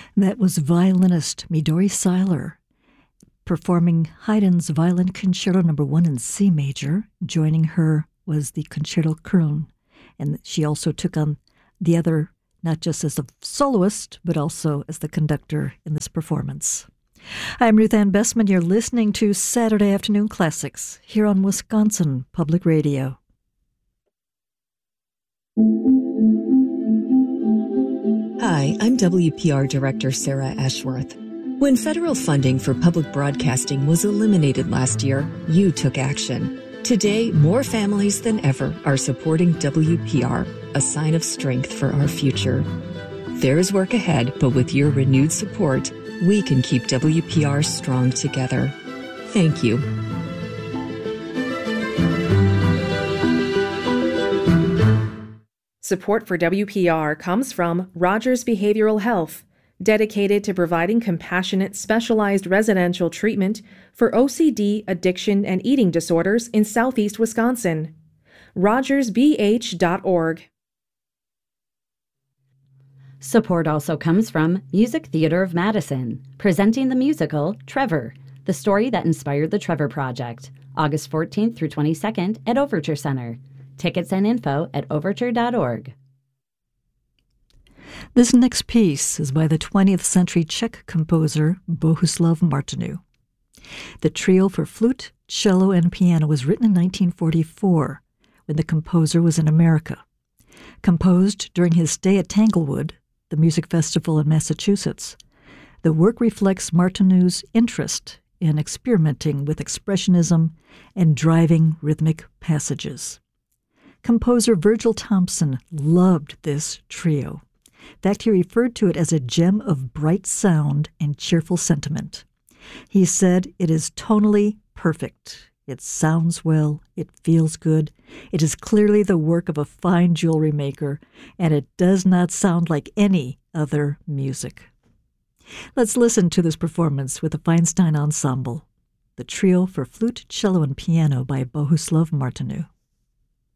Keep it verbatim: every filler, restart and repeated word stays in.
That was violinist Midori Seiler performing Haydn's Violin Concerto Number One in C major. Joining her was the Concerto Köln, and she also took on the other, not just as a soloist, but also as the conductor in this performance. I'm Ruth Ann Bessman. You're listening to Saturday Afternoon Classics here on Wisconsin Public Radio. Hi, I'm W P R Director Sarah Ashworth. When federal funding for public broadcasting was eliminated last year, you took action. Today, more families than ever are supporting W P R, a sign of strength for our future. There's work ahead, but with your renewed support, we can keep W P R strong together. Thank you. Support for W P R comes from Rogers Behavioral Health, dedicated to providing compassionate, specialized residential treatment for O C D, addiction, and eating disorders in southeast Wisconsin. rogers b h dot org. Support also comes from Music Theater of Madison, presenting the musical Trevor, the story that inspired the Trevor Project, August fourteenth through twenty-second at Overture Center. Tickets and info at overture dot org. This next piece is by the twentieth century Czech composer Bohuslav Martinu. The trio for flute, cello, and piano was written in nineteen forty-four, when the composer was in America. Composed during his stay at Tanglewood, the music festival in Massachusetts, the work reflects Martinu's interest in experimenting with expressionism and driving rhythmic passages. Composer Virgil Thompson loved this trio. In fact, he referred to it as a gem of bright sound and cheerful sentiment. He said it is tonally perfect. It sounds well. It feels good. It is clearly the work of a fine jewelry maker, and it does not sound like any other music. Let's listen to this performance with the Feinstein Ensemble, the trio for flute, cello, and piano by Bohuslav Martinu.